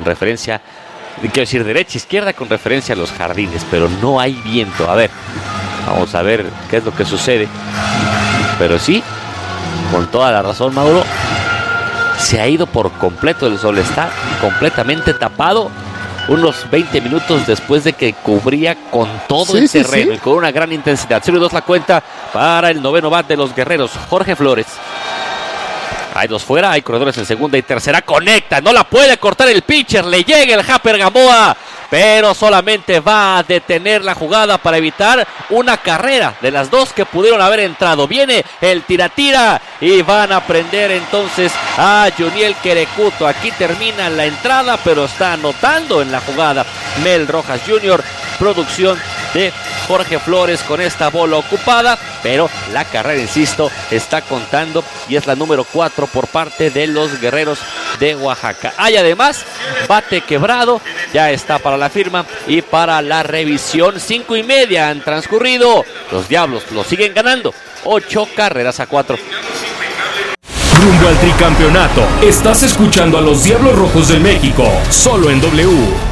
referencia, quiero decir derecha, izquierda con referencia a los jardines, pero no hay viento. A ver, vamos a ver qué es lo que sucede. Pero sí, con toda la razón, Mauro, se ha ido por completo el sol, está completamente tapado. Unos 20 minutos después de que cubría con todo el terreno y con una gran intensidad. 0-2 la cuenta para el noveno bat de los guerreros, Jorge Flores. Hay dos fuera, hay corredores en segunda y tercera. Conecta, no la puede cortar el pitcher. Le llega el Japper Gamboa, pero solamente va a detener la jugada para evitar una carrera de las dos que pudieron haber entrado. Viene el tira-tira y van a prender entonces a Juniel Querecuto. Aquí termina la entrada, pero está anotando en la jugada Mel Rojas Jr., producción de Jorge Flores con esta bola ocupada, pero la carrera, insisto, está contando y es la número 4 por parte de los guerreros de Oaxaca. Hay además bate quebrado, ya está para la firma y para la revisión. 5:30 han transcurrido, los Diablos lo siguen ganando, 8-4. Rumbo al tricampeonato, estás escuchando a los Diablos Rojos del México, solo en W.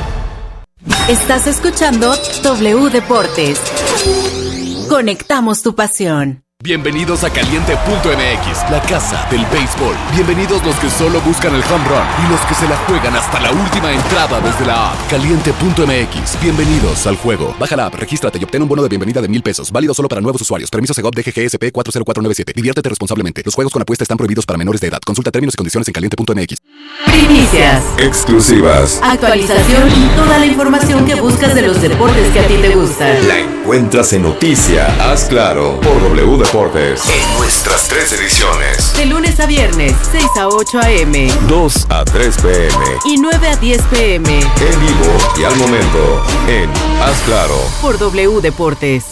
Estás escuchando W Deportes. Conectamos tu pasión. Bienvenidos a Caliente.mx, la casa del béisbol. Bienvenidos los que solo buscan el home run y los que se la juegan hasta la última entrada desde la app. Caliente.mx, bienvenidos al juego. Baja la app, regístrate y obtén un bono de bienvenida de $1,000. Válido solo para nuevos usuarios. Permiso Segov DGGSP 40497. Diviértete responsablemente. Los juegos con apuesta están prohibidos para menores de edad. Consulta términos y condiciones en Caliente.mx. Primicias, exclusivas, actualización y toda la información que buscas de los deportes que a ti te gustan. La encuentras en Noticia, Haz Claro, por W Deportes. En nuestras 3 ediciones. De lunes a viernes, 6 a 8 a.m. 2 a 3 p.m. y 9 a 10 p.m. En vivo y al momento en Haz Claro. Por W Deportes.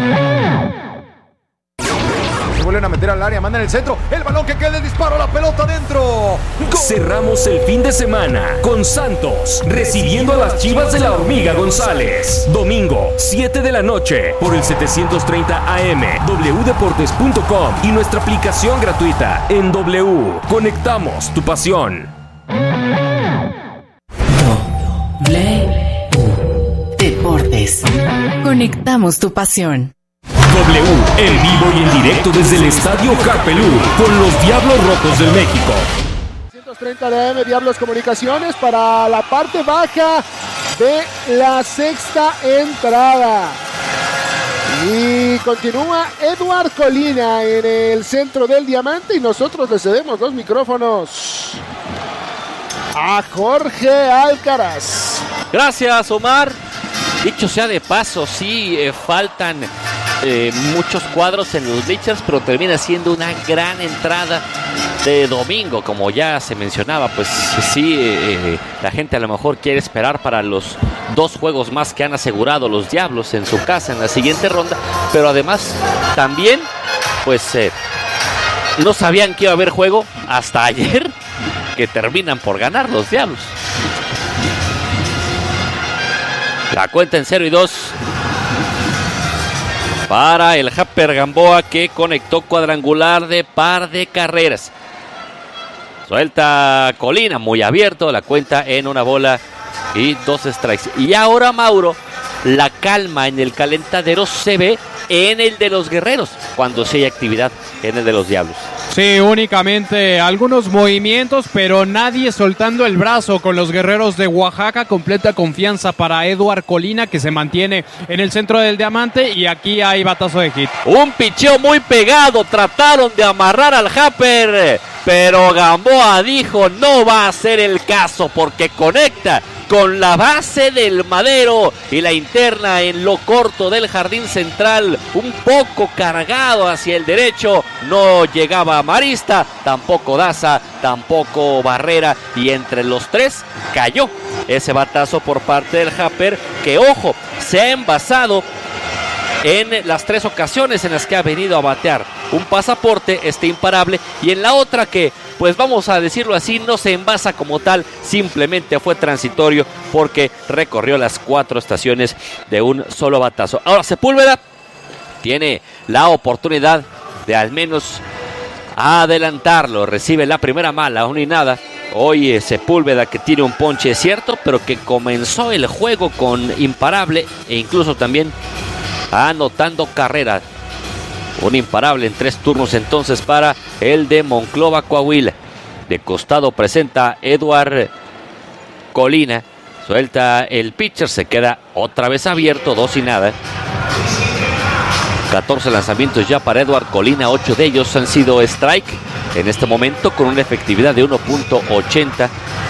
Vuelven a meter al área, mandan el centro, el balón que queda, el disparo, la pelota dentro. ¡Gol! Cerramos el fin de semana con Santos recibiendo a las Chivas de la Hormiga González. Domingo, 7 de la noche por el 730 AM, wdeportes.com y nuestra aplicación gratuita en W. Conectamos tu pasión. W Deportes. Conectamos tu pasión. W, en vivo y en directo desde el Estadio Carpelú, con los Diablos Rojos del México. 130 de AM, Diablos Comunicaciones, para la parte baja de la sexta entrada. Y continúa Eduard Colina en el centro del diamante y nosotros le cedemos los micrófonos a Jorge Alcaraz. Gracias, Omar. Dicho sea de paso, sí, faltan muchos cuadros en los bleachers, pero termina siendo una gran entrada de domingo, como ya se mencionaba. Pues sí, la gente a lo mejor quiere esperar para los 2 juegos más que han asegurado los Diablos en su casa en la siguiente ronda, pero además también pues no sabían que iba a haber juego hasta ayer, que terminan por ganar los Diablos. La cuenta en 0-2 para el Japper Gamboa, que conectó cuadrangular de par de carreras. Suelta Colina, muy abierto, la cuenta en 1 bola y 2 strikes. Y ahora, Mauro, la calma en el calentadero se ve en el de los guerreros, cuando sí hay actividad en el de los Diablos. Sí, únicamente algunos movimientos, pero nadie soltando el brazo con los guerreros de Oaxaca. Completa confianza para Eduard Colina, que se mantiene en el centro del diamante, y aquí hay batazo de hit. Un picheo muy pegado, trataron de amarrar al Japper, pero Gamboa dijo no va a ser el caso porque conecta con la base del madero y la interna en lo corto del jardín central, un poco cargado hacia el derecho. No llegaba Marista, tampoco Daza, tampoco Barrera, y entre los 3 cayó ese batazo por parte del Japper, que ojo, se ha envasado en las 3 ocasiones en las que ha venido a batear. Un pasaporte, imparable, y en la otra que, pues vamos a decirlo así, no se envasa como tal, simplemente fue transitorio porque recorrió las 4 estaciones de un solo batazo. Ahora Sepúlveda tiene la oportunidad de al menos adelantarlo. Recibe la primera mala, 1-0. Hoy Sepúlveda, que tiene un ponche, es cierto, pero que comenzó el juego con imparable e incluso también anotando carrera. Un imparable en 3 turnos entonces para el de Monclova, Coahuila. De costado presenta Eduard Colina. Suelta el pitcher, se queda otra vez abierto, 2-0. 14 lanzamientos ya para Eduard Colina, 8 de ellos han sido strike en este momento con una efectividad de 1.80.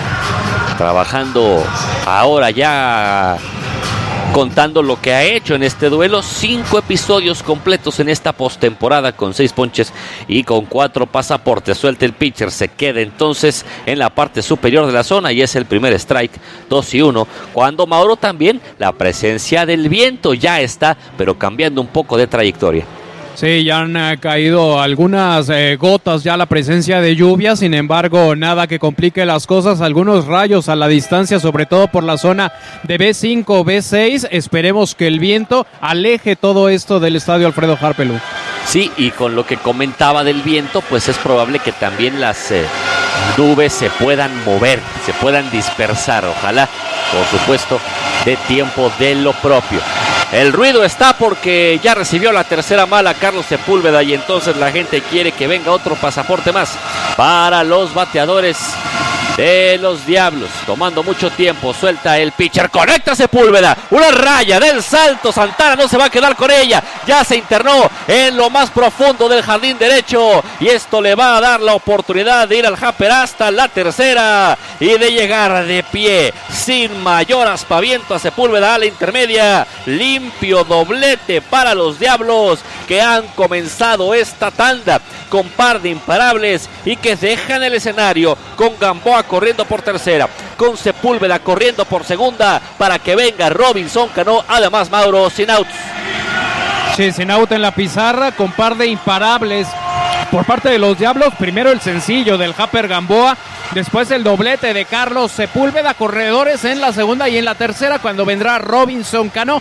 Trabajando ahora ya, contando lo que ha hecho en este duelo, 5 episodios completos en esta postemporada con 6 ponches y con 4 pasaportes. Suelta el pitcher, se queda entonces en la parte superior de la zona y es el primer strike, 2-1. Cuando Mauro también, la presencia del viento ya está, pero cambiando un poco de trayectoria. Sí, ya han caído algunas gotas, ya la presencia de lluvia, sin embargo, nada que complique las cosas, algunos rayos a la distancia, sobre todo por la zona de B5, B6, esperemos que el viento aleje todo esto del estadio Alfredo Harpelú. Sí, y con lo que comentaba del viento, pues es probable que también las nubes se puedan mover, se puedan dispersar, ojalá, por supuesto, de tiempo de lo propio. El ruido está porque ya recibió la tercera mala Carlos Sepúlveda y entonces la gente quiere que venga otro pasaporte más para los bateadores de los Diablos. Tomando mucho tiempo, suelta el pitcher, conecta Sepúlveda, una raya del salto, Santana no se va a quedar con ella, ya se internó en lo más profundo del jardín derecho y esto le va a dar la oportunidad de ir al Japper hasta la tercera y de llegar de pie sin mayor aspaviento a Sepúlveda a la intermedia. Limpio doblete para los Diablos, que han comenzado esta tanda con par de imparables y que dejan el escenario con Gamboa corriendo por tercera, con Sepúlveda corriendo por segunda para que venga Robinson Cano, además Mauro sin outs. Sí, sin out en la pizarra, con par de imparables por parte de los Diablos. Primero el sencillo del Japper Gamboa, después el doblete de Carlos Sepúlveda, corredores en la segunda y en la tercera cuando vendrá Robinson Cano,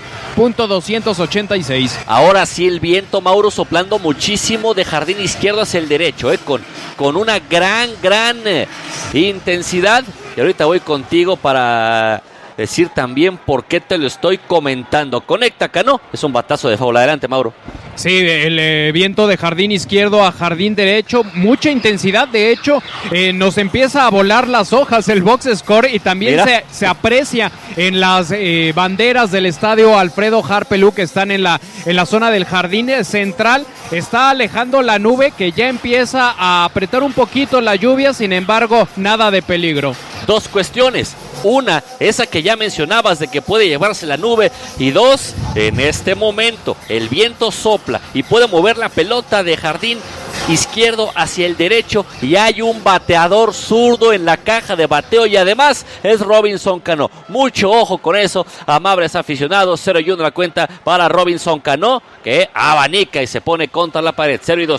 .286. Ahora sí el viento, Mauro, soplando muchísimo de jardín izquierdo hacia el derecho, con una gran intensidad. Y ahorita voy contigo para decir también por qué te lo estoy comentando. Conecta Cano, es un batazo de foul. Adelante, Mauro. Sí, el viento de jardín izquierdo a jardín derecho, mucha intensidad, de hecho nos empieza a volar las hojas el box score y también se aprecia en las banderas del estadio Alfredo Harpelú que están en la zona del jardín central. Está alejando la nube que ya empieza a apretar un poquito la lluvia, sin embargo nada de peligro. 2 cuestiones. Una, esa que ya mencionabas de que puede llevarse la nube. Y 2, en este momento el viento sopla y puede mover la pelota de jardín izquierdo hacia el derecho y hay un bateador zurdo en la caja de bateo y además es Robinson Cano. Mucho ojo con eso, amables aficionados. 0-1 la cuenta para Robinson Cano, que abanica y se pone contra la pared. 0-2.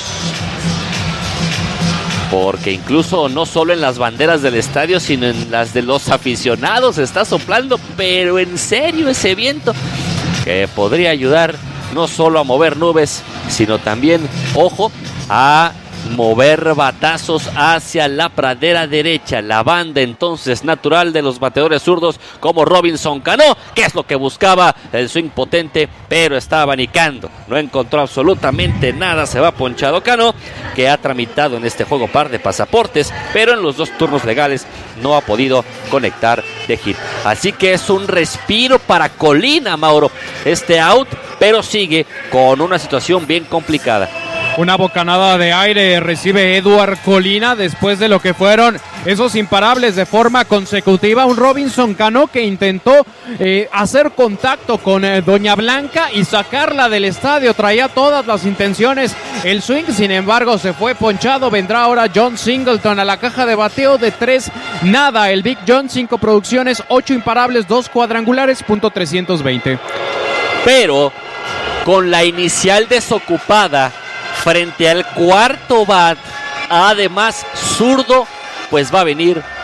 Porque incluso no solo en las banderas del estadio, sino en las de los aficionados está soplando, pero en serio ese viento que podría ayudar no solo a mover nubes, sino también, ojo, a mover batazos hacia la pradera derecha. La banda entonces natural de los bateadores zurdos como Robinson Cano, que es lo que buscaba, el swing potente, pero está abanicando. No encontró absolutamente nada, se va ponchado Cano, que ha tramitado en este juego par de pasaportes, pero en los 2 turnos legales no ha podido conectar de hit. Así que es un respiro para Colina, Mauro, este out, pero sigue con una situación bien complicada. Una bocanada de aire recibe Eduard Colina después de lo que fueron esos imparables de forma consecutiva. Un Robinson Cano que intentó hacer contacto con Doña Blanca y sacarla del estadio. Traía todas las intenciones el swing, sin embargo se fue ponchado. Vendrá ahora John Singleton a la caja de bateo de 3 nada. El Big John, 5 producciones, 8 imparables, 2 cuadrangulares, .320. Pero con la inicial desocupada frente al cuarto bat, además zurdo, pues va a venir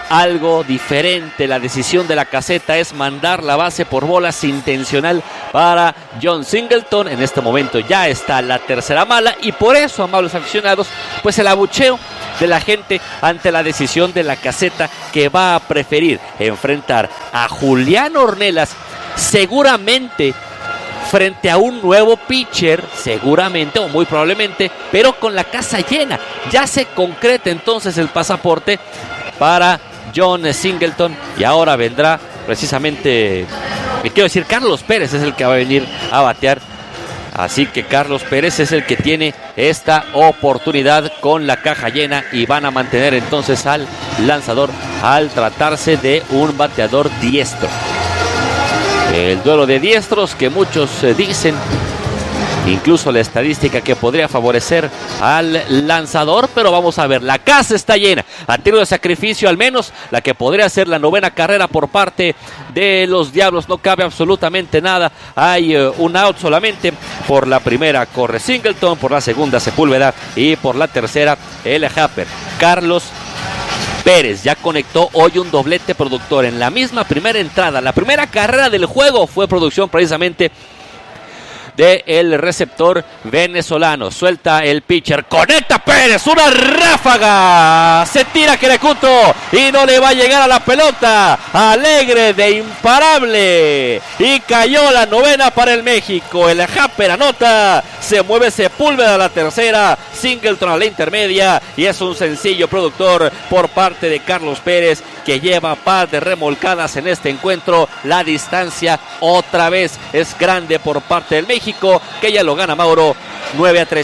algo diferente. La decisión de la caseta es mandar la base por bolas intencional para John Singleton. En este momento ya está la tercera mala y por eso, amables aficionados, pues el abucheo de la gente ante la decisión de la caseta, que va a preferir enfrentar a Julián Ornelas seguramente frente a un nuevo pitcher, seguramente o muy probablemente, pero con la casa llena. Ya se concreta entonces el pasaporte para John Singleton y ahora vendrá precisamente, Carlos Pérez es el que va a venir a batear. Así que Carlos Pérez es el que tiene esta oportunidad con la caja llena y van a mantener entonces al lanzador al tratarse de un bateador diestro. El duelo de diestros que muchos dicen, incluso la estadística, que podría favorecer al lanzador, pero vamos a ver, la casa está llena, a tiro de sacrificio al menos, la que podría ser la novena carrera por parte de los Diablos, no cabe absolutamente nada, hay un out solamente. Por la primera corre Singleton, por la segunda Sepúlveda y por la tercera el Happer. Carlos Pérez ya conectó hoy un doblete productor en la misma primera entrada. La primera carrera del juego fue producción precisamente del receptor venezolano. Suelta el pitcher, conecta Pérez, una ráfaga, se tira Querecuto y no le va a llegar a la pelota. Alegre de imparable y cayó la novena para el México. El Happer anota, se mueve Sepúlveda a la tercera, Singleton a la intermedia y es un sencillo productor por parte de Carlos Pérez, que lleva par de remolcadas en este encuentro. La distancia otra vez es grande por parte del México, que ya lo gana, Mauro, 9-3.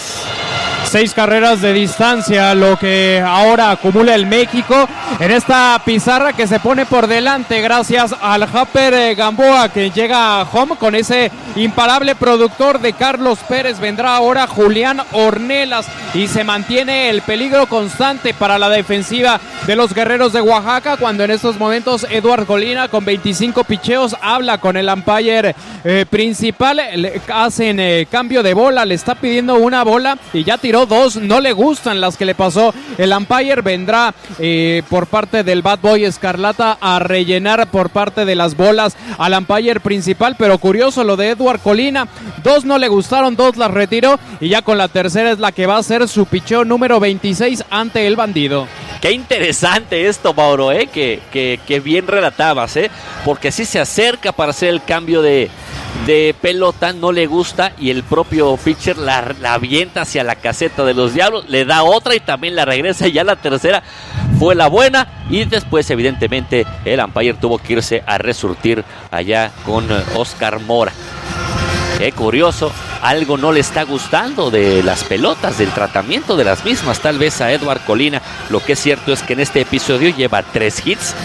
6 carreras de distancia, lo que ahora acumula el México en esta pizarra que se pone por delante gracias al Happer Gamboa, que llega a home con ese imparable productor de Carlos Pérez. Vendrá ahora Julián Ornelas y se mantiene el peligro constante para la defensiva de los Guerreros de Oaxaca, cuando en estos momentos Eduard Colina, con 25 picheos, habla con el umpire principal. Hacen cambio de bola, le está pidiendo una bola y ya tiró 2, no le gustan las que le pasó el umpire. Vendrá por parte del Bad Boy Escarlata a rellenar por parte de las bolas al umpire principal, pero curioso lo de Eduard Colina, 2 no le gustaron, 2 las retiró y ya con la tercera es la que va a ser su picheo número 26 ante el Bandido. Qué interesante esto, Mauro, que bien relatabas, porque sí se acerca para hacer el cambio de pelota, no le gusta y el propio pitcher la avienta hacia la caseta de los Diablos, le da otra y también la regresa, y ya la tercera fue la buena y después evidentemente el umpire tuvo que irse a resurtir allá con Oscar Mora. Qué curioso, algo no le está gustando de las pelotas, del tratamiento de las mismas, tal vez a Eduard Colina. Lo que es cierto es que en este episodio lleva 3 hits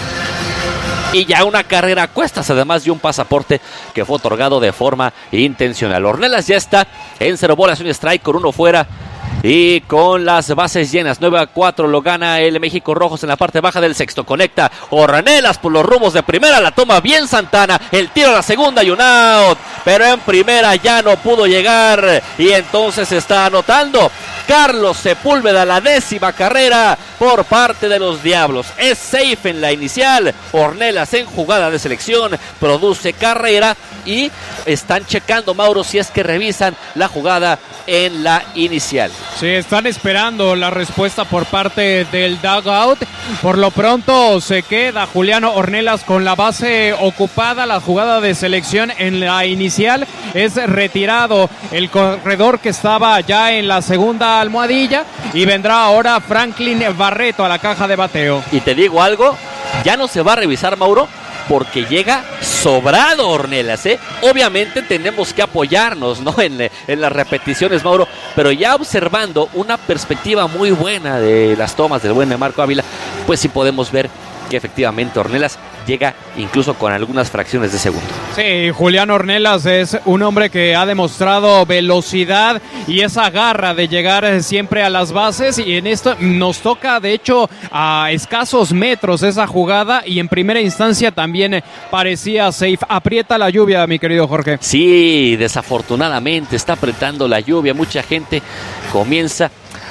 y ya una carrera a cuestas, además de un pasaporte que fue otorgado de forma intencional. Ornelas ya está en 0 bolas, 1 strike con 1 fuera y con las bases llenas. 9-4 lo gana el México Rojos en la parte baja del sexto. Conecta Ornelas por los rumos de primera, la toma bien Santana, el tiro a la segunda y un out, pero en primera ya no pudo llegar y entonces está anotando Carlos Sepúlveda, la 10ª carrera por parte de los Diablos. Es safe en la inicial. Ornelas en jugada de selección produce carrera y están checando, Mauro, si es que revisan la jugada en la inicial. Sí, están esperando la respuesta por parte del dugout. Por lo pronto se queda Julián Ornelas con la base ocupada. La jugada de selección en la inicial es retirado el corredor que estaba ya en la segunda almohadilla y vendrá ahora Franklin Barreto a la caja de bateo. Y te digo algo, ya no se va a revisar, Mauro, porque llega sobrado Ornelas, Obviamente tenemos que apoyarnos, ¿no?, en las repeticiones, Mauro, pero ya observando una perspectiva muy buena de las tomas del buen Marco Ávila, pues sí podemos ver que efectivamente Ornelas llega incluso con algunas fracciones de segundo. Sí, Julián Ornelas es un hombre que ha demostrado velocidad y esa garra de llegar siempre a las bases, y en esto nos toca de hecho a escasos metros esa jugada y en primera instancia también parecía safe. Aprieta la lluvia, mi querido Jorge. Sí, desafortunadamente está apretando la lluvia, mucha gente comienza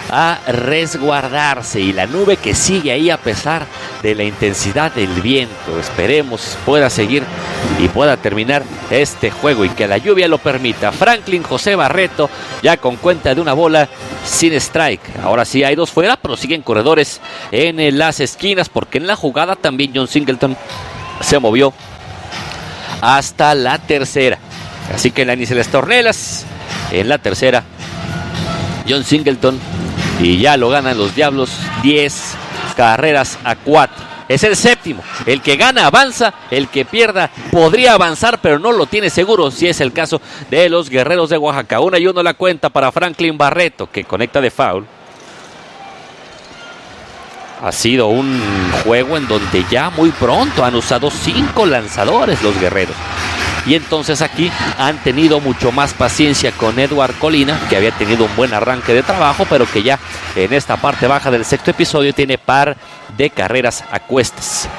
a resguardarse, y la nube que sigue ahí a pesar de la intensidad del viento. Esperemos pueda seguir y pueda terminar este juego y que la lluvia lo permita. Franklin José Barreto ya con cuenta de una bola sin strike. Ahora sí hay 2 fuera, pero siguen corredores en las esquinas, porque en la jugada también John Singleton se movió hasta la tercera. Así que en la inicia las Tornelas, en la tercera John Singleton, y ya lo ganan los Diablos 10 carreras a 4. Es el séptimo. El que gana avanza, el que pierda podría avanzar, pero no lo tiene seguro, si es el caso de los Guerreros de Oaxaca. 1-1 la cuenta para Franklin Barreto, que conecta de foul. Ha sido un juego en donde ya muy pronto han usado 5 lanzadores los Guerreros. Y entonces aquí han tenido mucho más paciencia con Edward Colina, que había tenido un buen arranque de trabajo, pero que ya en esta parte baja del sexto episodio tiene par de carreras a cuestas.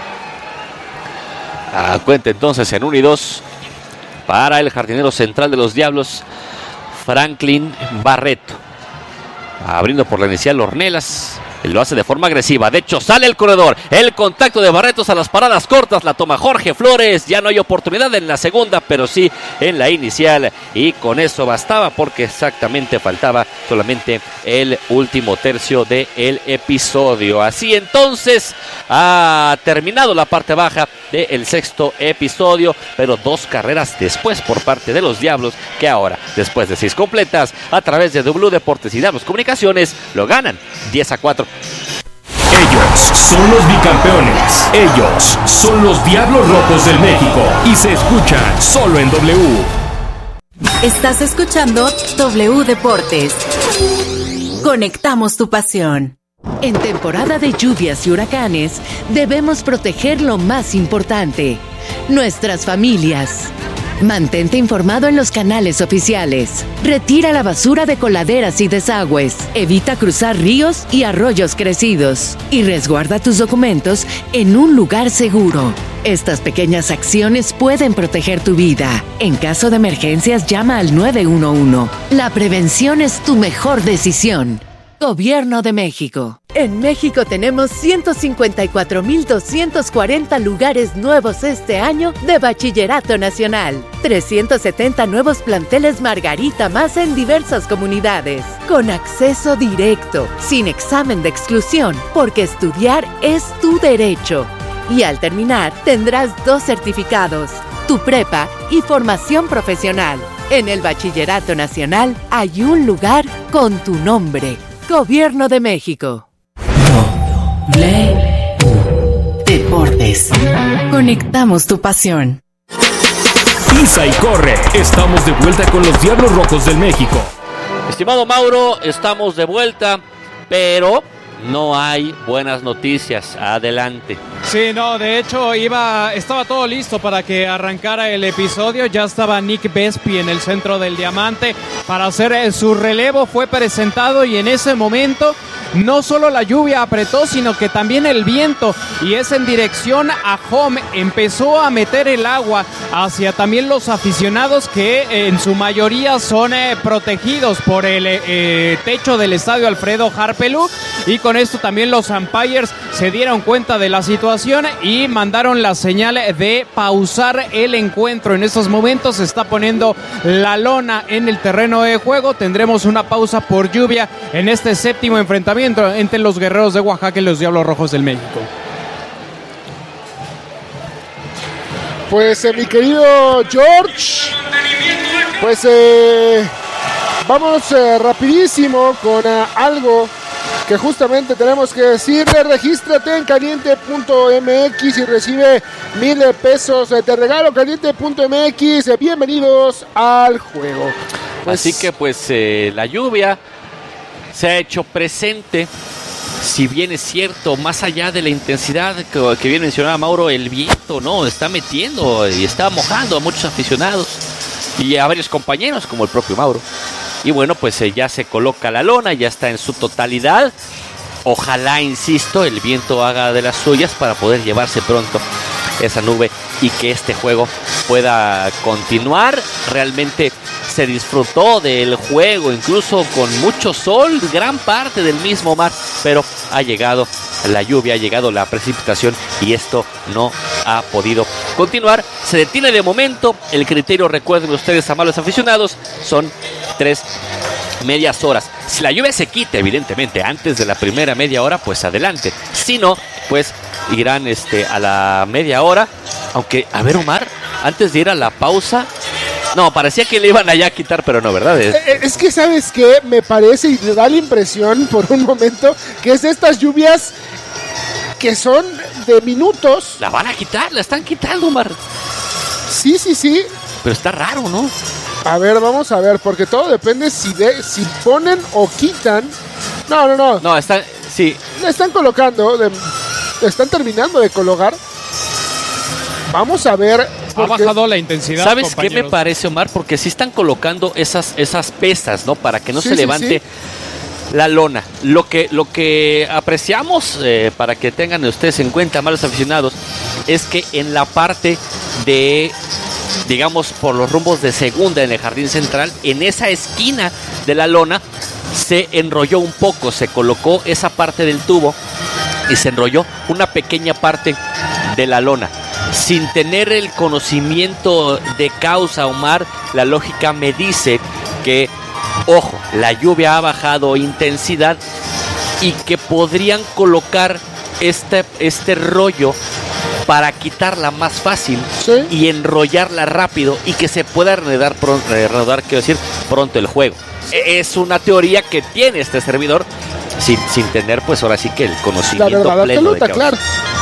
Cuenta entonces en 1-2 para el jardinero central de los Diablos, Franklin Barreto. Abriendo por la inicial Ornelas. Él lo hace de forma agresiva. De hecho, sale el corredor. El contacto de Barretos a las paradas cortas. La toma Jorge Flores. Ya no hay oportunidad en la segunda, pero sí en la inicial. Y con eso bastaba, porque exactamente faltaba solamente el último tercio del episodio. Así entonces ha terminado la parte baja del sexto episodio, pero 2 carreras después por parte de los Diablos, que ahora, después de 6 completas, a través de W Deportes y Diablos Comunicaciones, lo ganan 10-4. Ellos son los bicampeones. Ellos son los Diablos Rojos del México. Y se escuchan solo en W. Estás escuchando W Deportes. Conectamos tu pasión. En temporada de lluvias y huracanes, debemos proteger lo más importante: nuestras familias. Mantente informado en los canales oficiales. Retira la basura de coladeras y desagües. Evita cruzar ríos y arroyos crecidos. Y resguarda tus documentos en un lugar seguro. Estas pequeñas acciones pueden proteger tu vida. En caso de emergencias, llama al 911. La prevención es tu mejor decisión. Gobierno de México. En México tenemos 154,240 lugares nuevos este año de Bachillerato Nacional. 370 nuevos planteles Margarita más en diversas comunidades. Con acceso directo, sin examen de exclusión, porque estudiar es tu derecho. Y al terminar, tendrás 2 certificados: tu prepa y formación profesional. En el Bachillerato Nacional hay un lugar con tu nombre. Gobierno de México. W Deportes. Conectamos tu pasión. Pisa y corre. Estamos de vuelta con los Diablos Rojos del México. Estimado Mauro, estamos de vuelta, pero no hay buenas noticias. Adelante. Sí, no, de hecho estaba todo listo para que arrancara el episodio. Ya estaba Nick Vespi en el centro del diamante para hacer su relevo. Fue presentado y en ese momento no solo la lluvia apretó, sino que también el viento, y es en dirección a home. Empezó a meter el agua hacia también los aficionados, que en su mayoría son protegidos por el techo del estadio Alfredo Harpelú, y con esto también los umpires se dieron cuenta de la situación y mandaron la señal de pausar el encuentro. En estos momentos se está poniendo la lona en el terreno de juego. Tendremos una pausa por lluvia en este séptimo enfrentamiento entre los Guerreros de Oaxaca y los Diablos Rojos del México. Pues mi querido George, pues vamos rapidísimo con algo que justamente tenemos que decirle. Regístrate en caliente.mx y recibe 1,000 pesos de regalo. Caliente.mx, bienvenidos al juego. Pues, así que la lluvia se ha hecho presente. Si bien es cierto, más allá de la intensidad que bien mencionaba Mauro, el viento no está metiendo y está mojando a muchos aficionados y a varios compañeros como el propio Mauro. Y bueno, pues ya se coloca la lona, ya está en su totalidad. Ojalá, insisto, el viento haga de las suyas para poder llevarse pronto esa nube y que este juego pueda continuar. Realmente se disfrutó del juego, incluso con mucho sol, gran parte del mismo mar, pero ha llegado la lluvia, ha llegado la precipitación y esto no ha podido continuar. Se detiene de momento. El criterio, recuerden ustedes, amables aficionados, son 3 medias horas. Si la lluvia se quita, evidentemente, antes de la primera media hora, pues adelante. Si no, pues irán a la media hora. Aunque, a ver, Omar, antes de ir a la pausa, no, parecía que le iban allá a quitar, pero no, ¿verdad? Es que, ¿sabes qué? Me parece y me da la impresión por un momento que es de estas lluvias que son de minutos. La van a quitar, la están quitando, Omar. Sí. Pero está raro, ¿no? A ver, vamos a ver, porque todo depende si ponen o quitan. No. No, están, sí. Le están colocando, están terminando de colocar. Vamos a ver. Ha bajado la intensidad. ¿Sabes compañeros? qué me parece, Omar? Porque sí están colocando esas pesas, ¿no? Para que no se levante la lona. Lo que apreciamos, para que tengan ustedes en cuenta, malos aficionados, es que en la parte de, digamos, por los rumbos de segunda en el jardín central, en esa esquina de la lona, se enrolló un poco, se colocó esa parte del tubo y se enrolló una pequeña parte de la lona. Sin tener el conocimiento de causa, Omar, la lógica me dice que, ojo, la lluvia ha bajado intensidad y que podrían colocar este rollo para quitarla más fácil y enrollarla rápido y que se pueda reanudar pronto el juego. Es una teoría que tiene este servidor sin tener, pues ahora sí que el conocimiento la verdad pleno absoluta, de causa. claro.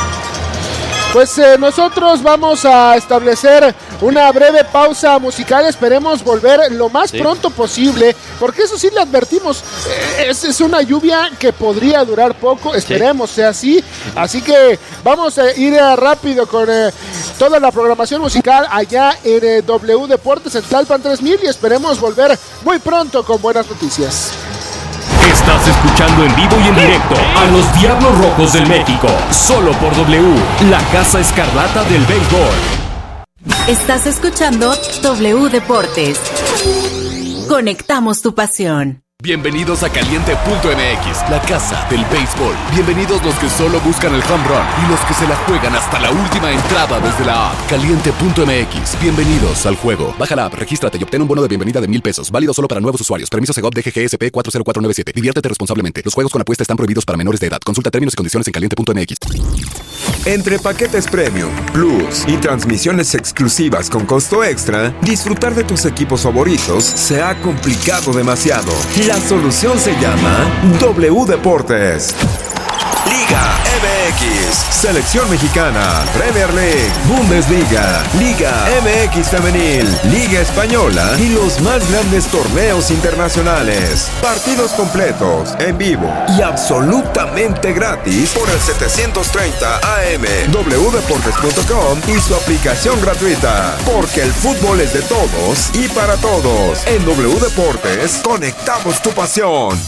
Pues nosotros vamos a establecer una breve pausa musical. Esperemos volver lo más pronto posible, porque eso sí le advertimos, es una lluvia que podría durar poco. Esperemos sea así. Así que vamos a ir rápido con toda la programación musical allá en W Deportes en Tlalpan 3000 y esperemos volver muy pronto con buenas noticias. Estás escuchando en vivo y en directo a los Diablos Rojos del México, solo por W, la Casa Escarlata del béisbol. Estás escuchando W Deportes. Conectamos tu pasión. Bienvenidos a Caliente.mx, la casa del béisbol. Bienvenidos los que solo buscan el home run y los que se la juegan hasta la última entrada desde la app. Caliente.mx, bienvenidos al juego. Baja la app, regístrate y obtén un bono de bienvenida de $1,000. Válido solo para nuevos usuarios. Permiso Segov DGGSP 40497. Diviértete responsablemente. Los juegos con apuesta están prohibidos para menores de edad. Consulta términos y condiciones en Caliente.mx. Entre paquetes premium, plus y transmisiones exclusivas con costo extra, disfrutar de tus equipos favoritos se ha complicado demasiado. La solución se llama W Deportes. Liga MX, Selección Mexicana, Premier League, Bundesliga, Liga MX Femenil, Liga Española y los más grandes torneos internacionales. Partidos completos, en vivo y absolutamente gratis por el 730 AM, wdeportes.com y su aplicación gratuita. Porque el fútbol es de todos y para todos. En W Deportes, conectamos tu pasión.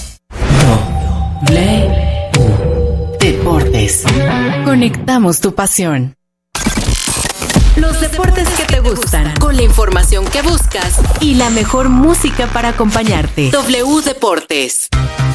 Deportes. Conectamos tu pasión. Los deportes que te gustan, con la información que buscas y la mejor música para acompañarte. W Deportes.